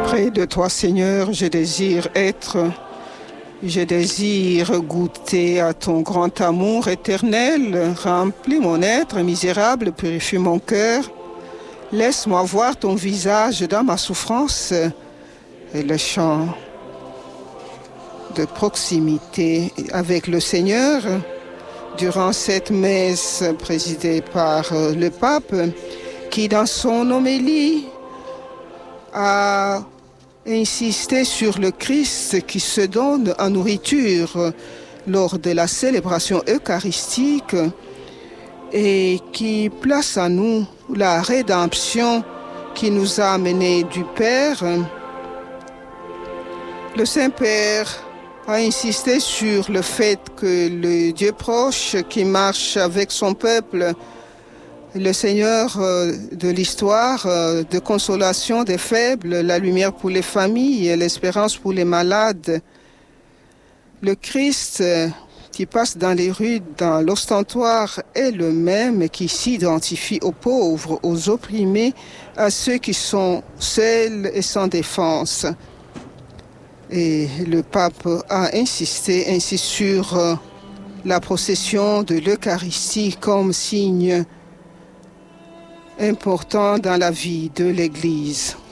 Près de toi, Seigneur, je désire goûter à ton grand amour éternel. Remplis mon être misérable, purifie mon cœur. Laisse-moi voir ton visage dans ma souffrance. Et le chant de proximité avec le Seigneur durant cette messe présidée par le pape qui, dans son homélie, a insisté sur le Christ qui se donne en nourriture lors de la célébration eucharistique et qui place en nous la rédemption qui nous a amenés du Père. Le Saint-Père a insisté sur le fait que le Dieu proche qui marche avec son peuple, le Seigneur de l'histoire, de consolation des faibles, la lumière pour les familles et l'espérance pour les malades. Le Christ qui passe dans les rues, dans l'ostentoire, est le même qui s'identifie aux pauvres, aux opprimés, à ceux qui sont seuls et sans défense. Et le pape a insisté ainsi sur la procession de l'Eucharistie comme signe important dans la vie de l'Église.